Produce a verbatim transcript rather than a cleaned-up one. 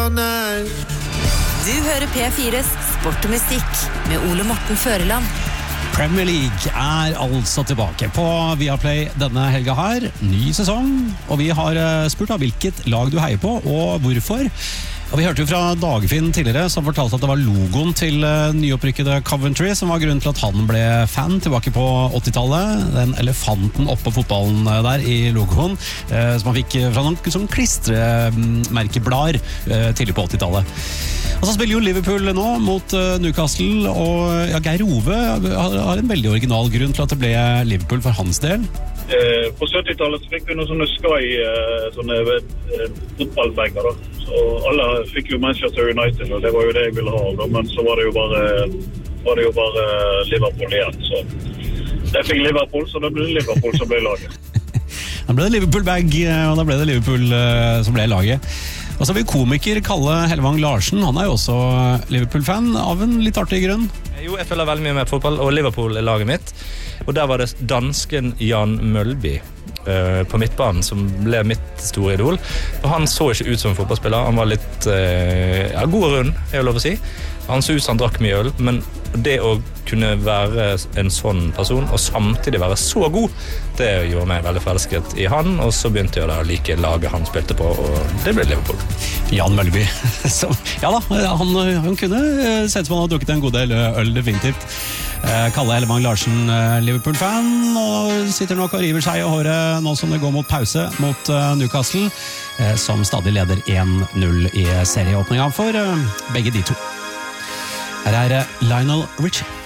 Du hører P fires Sport og Musikk med Ole Morten Føreland. Premier League er altså tilbake på Viaplay denne helga her. Ny sesong, og vi har spurt av hvilket lag du heier på, og hvorfor. Og vi hørte jo fra Dagfinn tidligere, som fortalte at det var logoen til nyopprykkede Coventry som var grunnen til at han ble fan tilbake på åttitallet. Den elefanten oppå fotballen der i logoen, som han fikk fra noen sånn klistremerkeblar tidlig på åttitallet. Og så spiller jo Liverpool nå mot Newcastle, og ja, Geir Ove har en veldig original grunn til at det ble Liverpool for hans del. På syttitallet fikk vi noen sånne Sky, sånne fotballbager da. Så alle fikk jo Manchester United, og det var jo det jeg ville ha da. Men så var det jo bare, var det jo bare Liverpool igjen. Så jeg fikk Liverpool, så da ble det Liverpool som ble laget. Da ble det Liverpool-bag, og da ble det Liverpool som ble laget. Og så vil komiker Kalle Hellevang Larsen, han er jo også Liverpool-fan av en litt artig grunn. Jo, jeg følger veldig mye med fotball, og Liverpool er laget mitt. Og der var det dansken Jan Mølby uh, på midtbanen som ble mitt store idol. Og han så ikke ut som en fotballspiller, han var litt uh, ja, god og rund, er jo lov å si. Han så ut som han drakk mye øl, men det å kunne være en sånn person og samtidig være så god, det gjorde meg veldig forelsket i han, og så begynte jeg da å like laget han spilte på, og det ble Liverpool. Jan Mølby. Så, ja da, han, han kunne sett som han hadde drukket en god del øl, definitivt. Kalle Hellevang Larsen, Liverpool-fan, og sitter nok og river seg i håret nå som det går mot pause mot Newcastle, som stadig leder én null i serieåpningen for begge de to. Her er Lionel Richie.